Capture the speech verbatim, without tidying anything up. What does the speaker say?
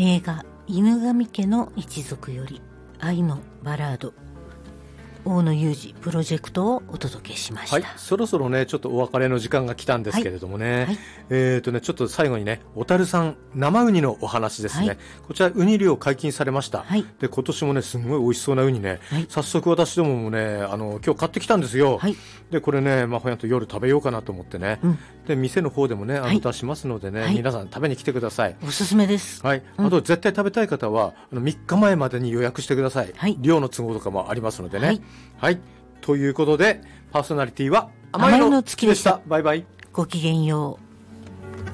映画犬神家の一族より愛のバラード、大野裕二プロジェクトをお届けしました。 はい、そろそろねちょっとお別れの時間が来たんですけれどもね、はいはい、えーとねちょっと最後にね小樽産生ウニのお話ですね、はい、こちらウニ漁解禁されました、はい、で今年もねすごい美味しそうなウニね、はい、早速私どももねあの今日買ってきたんですよ、はい、でこれねまあほやんと夜食べようかなと思ってね、うん、で店の方でもねあの出しますのでね、はい、皆さん食べに来てください。 おすすめです、 はい、うん、あと絶対食べたい方はあのみっかまえまでに予約してください、はい、量の都合とかもありますのでね、はい、はい、ということでパーソナリティは甘いの月でした。バイバイ。 ごきげんよう。